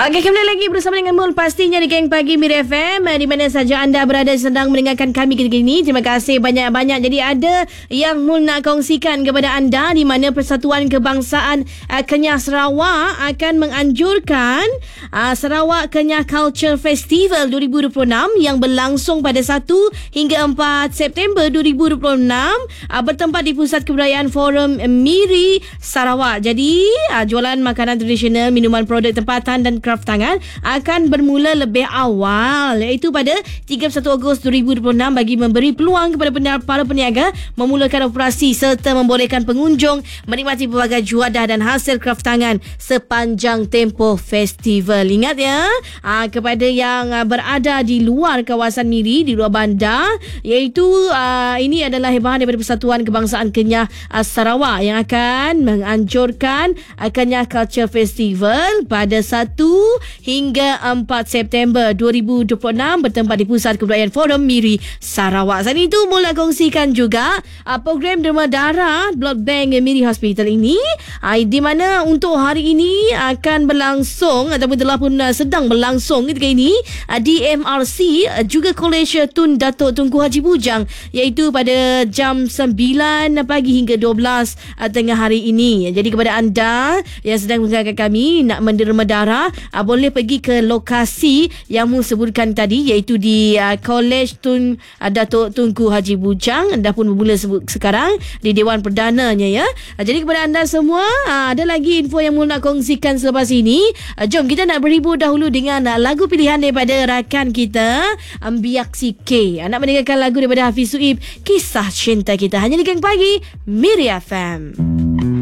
Okey, kembali lagi bersama dengan Mul pastinya di Geng Pagi Miri FM, di mana saja anda berada sedang mendengarkan kami ketika ini. Terima kasih banyak-banyak. Jadi ada yang Mul nak kongsikan kepada anda, di mana Persatuan Kebangsaan Kenyah Sarawak akan menganjurkan Sarawak Kenyah Culture Festival 2026 yang berlangsung pada 1 hingga 4 September 2026 bertempat di Pusat Kebudayaan Forum Miri Sarawak. Jadi jualan makanan tradisional, minuman produk tempatan dan kraft tangan akan bermula lebih awal, iaitu pada 31 Ogos 2026 bagi memberi peluang kepada para peniaga memulakan operasi serta membolehkan pengunjung menikmati pelbagai juadah dan hasil kraft tangan sepanjang tempoh festival. Ingat ya, kepada yang berada di luar kawasan Miri, di luar bandar, iaitu ini adalah bahagian daripada Persatuan Kebangsaan Kenyah Sarawak yang akan menganjurkan Kenyah Culture Festival pada 1 hingga 4 September 2026 bertempat di Pusat Kebudayaan Forum Miri Sarawak. Selain itu, mula kongsikan juga program derma darah Blood Bank Miri Hospital ini, di mana untuk hari ini akan berlangsung ataupun telah pun sedang berlangsung ketika ini di MRC juga Kolej Tun Datuk Tunku Haji Bujang, iaitu pada jam 9 pagi hingga 12 tengah hari ini. Jadi kepada anda yang sedang mendengarkan kami nak menderma darah, boleh pergi ke lokasi yang Mu sebutkan tadi, iaitu di Kolej Tun Datuk Tunku Haji Bujang. Dah pun bermula sekarang di Dewan Perdananya ya. Jadi kepada anda semua, ada lagi info yang Mu nak kongsikan selepas ini. Jom kita nak berhibur dahulu dengan lagu pilihan daripada rakan kita Ambiak K. Nak mendengarkan lagu daripada Hafiz Suib, Kisah Cinta Kita, hanya di Geng Pagi Miri FM.